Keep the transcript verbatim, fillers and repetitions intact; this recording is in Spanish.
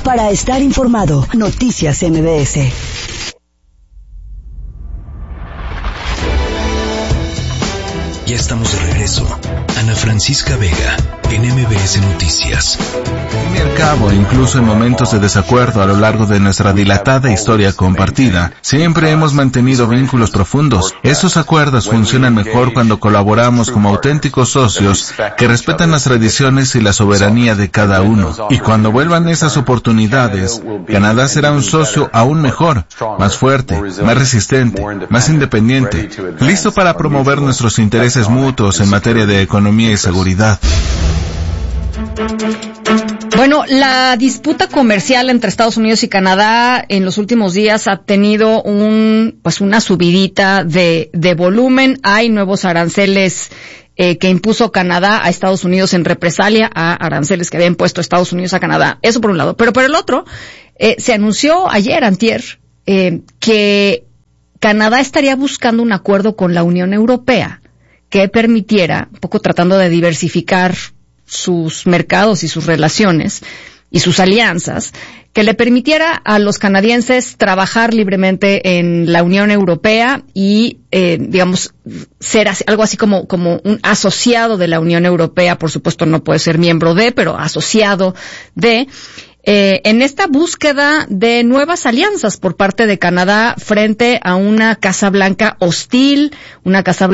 Para estar informado, Noticias M B S. Ya estamos de regreso. Ana Francisca Vega, en M B S Noticias. Al fin y al cabo, incluso en momentos de desacuerdo a lo largo de nuestra dilatada historia compartida, siempre hemos mantenido vínculos profundos. Esos acuerdos funcionan mejor cuando colaboramos como auténticos socios que respetan las tradiciones y la soberanía de cada uno. Y cuando vuelvan esas oportunidades, Canadá será un socio aún mejor, más fuerte, más resistente, más independiente, listo para promover nuestros intereses mutuos en materia de economía y seguridad. Bueno, la disputa comercial entre Estados Unidos y Canadá en los últimos días ha tenido un, pues una subidita de, de volumen. Hay nuevos aranceles eh, que impuso Canadá a Estados Unidos en represalia a aranceles que había impuesto Estados Unidos a Canadá. Eso por un lado. Pero por el otro, eh, se anunció ayer, antier, eh, que Canadá estaría buscando un acuerdo con la Unión Europea que permitiera, un poco tratando de diversificar sus mercados y sus relaciones y sus alianzas, que le permitiera a los canadienses trabajar libremente en la Unión Europea y, eh, digamos, ser así, algo así como, como un asociado de la Unión Europea. Por supuesto no puede ser miembro de, pero asociado de, eh, en esta búsqueda de nuevas alianzas por parte de Canadá frente a una Casa Blanca hostil, una Casa Blanca